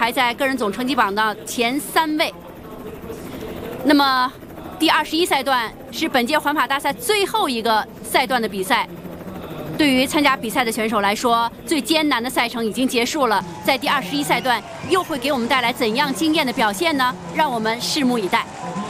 排在个人总成绩榜的前3位。那么，第21赛段是本届环法大赛最后一个赛段的比赛。对于参加比赛的选手来说，最艰难的赛程已经结束了。在第21赛段，又会给我们带来怎样惊艳的表现呢？让我们拭目以待。